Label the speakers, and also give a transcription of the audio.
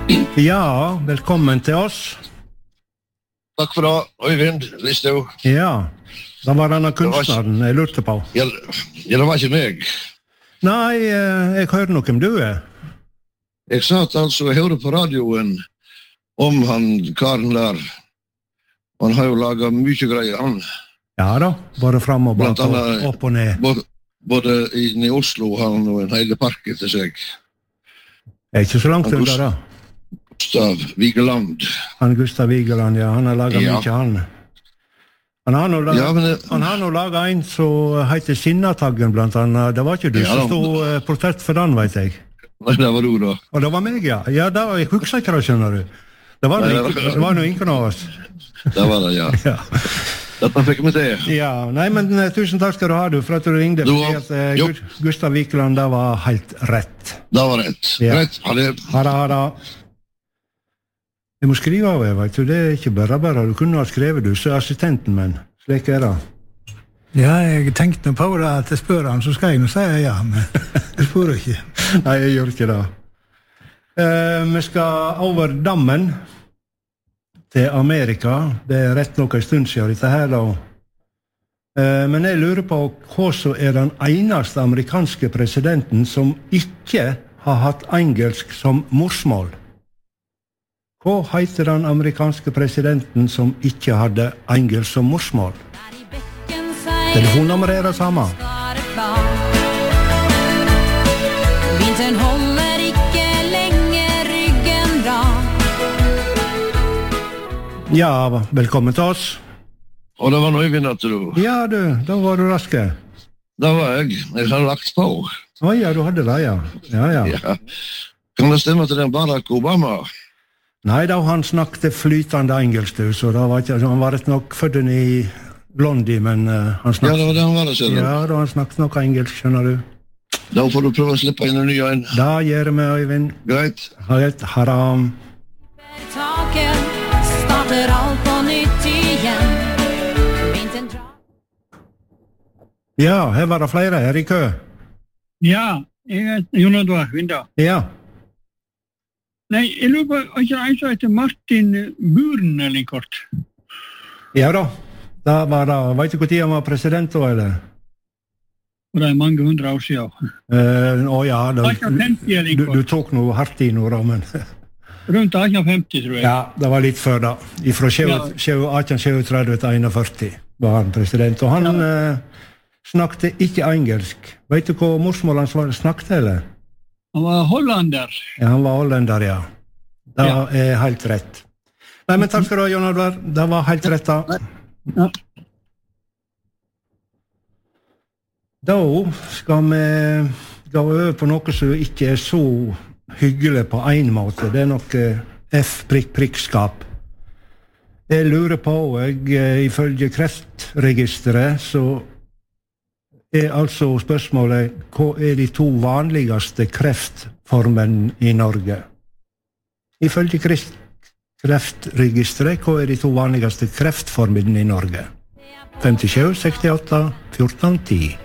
Speaker 1: Ja, velkommen til oss.
Speaker 2: Takk for det, Øyvind Listhaug.
Speaker 1: Ja, da var denne kunstneren jeg lurte på.
Speaker 2: Ja, det var ikke meg.
Speaker 1: Nei, jeg hører noe om du er.
Speaker 2: Jeg satt altså og hørte på radioen om han karen der. Han har jo laget mye greier, han.
Speaker 1: Ja da, bare frem og bak og opp og ned.
Speaker 2: Både i Oslo har han en hele park etter seg.
Speaker 1: Det er ikke så langt under da.
Speaker 2: Gustav Vigeland.
Speaker 1: Han Gustav Vigeland, ja, han har laget mye han. Han har nå laget en som heter Sinnataggen blant annet. Det var ikke du som stod portrett for den, vet jeg.
Speaker 2: Nei, det var du da.
Speaker 1: Og det var meg, ja. Ja, det var jeg husker ikke det, skjønner du. Det var noe ingen av oss.
Speaker 2: Det var det, ja.
Speaker 1: Ja.
Speaker 2: Dette fikk vi til.
Speaker 1: Ja, nei, men tusen takk skal du ha, for at du ringde. Gustav Vigeland, det var helt rett.
Speaker 2: Det var rett.
Speaker 1: Ja.
Speaker 2: Rett, ha det.
Speaker 1: Ha det. Jeg må skrive av, vet du. Det er ikke bare. Du kunne ha skrevet, du, så assistenten, men slik er det.
Speaker 3: Ja, jeg tenkte på det at jeg spør han, så skal jeg nå si ja, men jeg spør ikke.
Speaker 1: Nei, jeg gjør ikke det. Vi skal over dammen til Amerika. Det er rett nok en stund siden dette her, da. Men jeg lurer på hva som er den eneste amerikanske presidenten som ikke har hatt engelsk som morsmål. Hva heter den amerikanske presidenten som ikke hadde engelsk som morsmål? Telefonnummer er det samme.
Speaker 4: Vinteren holder ikke lenge ryggen bra.
Speaker 1: Ja, velkommen til oss.
Speaker 2: Og det var noe Øyvind, at du.
Speaker 1: Ja, du, da var du raske.
Speaker 2: Det var jeg. Jeg har lagt på.
Speaker 1: Ja, du hadde det, ja. Ja.
Speaker 2: Kan det stemme til den Barack Obama?
Speaker 1: Nei, da han snakket flytende engelsk, du, så da var ikke, han var rett nok født i Blondie, men han snakket...
Speaker 2: Ja, det var det han var, skjønner du.
Speaker 1: Ja, da han snakket nok engelsk, skjønner du.
Speaker 2: Da får du prøve å slippe inn en ny en.
Speaker 1: Da gjør vi, Øyvind.
Speaker 2: Greit.
Speaker 1: Haram.
Speaker 4: Taket starter alt på nytt igjen.
Speaker 1: Ja, her var det flere her i kø.
Speaker 5: Ja, jeg er Jon Edvard Vinda.
Speaker 1: Ja.
Speaker 5: Nei, jeg lurer på, er ikke en som heter Martin Buren eller en kort?
Speaker 1: Ja da, da var det, vet du hvor tid han var president da, eller?
Speaker 5: Og det er mange 100 år siden.
Speaker 1: Ja, du tok noe hardt i noe, men...
Speaker 5: Rundt 1850, tror jeg.
Speaker 1: Ja, det var litt før da. Fra 1837 til 41 var han president, og han snakket ikke engelsk. Vet du hva morsmål han snakket, eller?
Speaker 5: Han var hollander.
Speaker 1: Ja, han var hollander, ja. Det er helt rett. Nei, men takk skal du ha, Jon Edvard. Det var helt rett, da.
Speaker 5: Ja.
Speaker 1: Da skal vi gå over på noe som ikke er så hyggelig på en måte. Det er noe F-prikk-prikkskap. Jeg lurer på, ifølge Kreftregisteret, så er altså spørsmålet, hva er de 2 vanligste kreftformene i Norge? Ifølge Kreftregisteret, hva er de 2 vanligste kreftformene i Norge? 57, 68, 14, 10.